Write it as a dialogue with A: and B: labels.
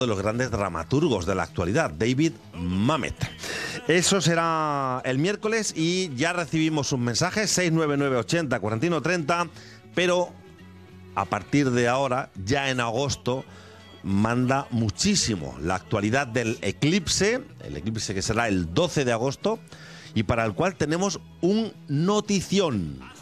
A: de los grandes dramaturgos de la actualidad, David Mamet. Eso será el miércoles y ya recibimos un mensaje, 699 80 41 30, pero a partir de ahora, ya en agosto, manda muchísimo la actualidad del eclipse, el eclipse que será el 12 de agosto, y para el cual tenemos un notición.